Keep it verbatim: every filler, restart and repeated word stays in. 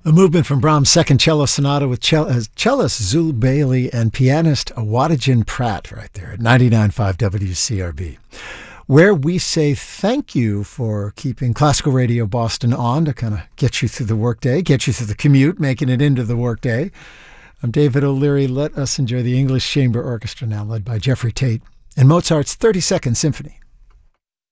A movement from Brahms' Second Cello Sonata with cell- uh, cellist Zul Bailey and pianist Awadajan Pratt right there at ninety-nine point five W C R B, where we say thank you for keeping Classical Radio Boston on to kind of get you through the workday, get you through the commute, making it into the workday. I'm David O'Leary. Let us enjoy the English Chamber Orchestra now, led by Jeffrey Tate, and Mozart's thirty-second Symphony.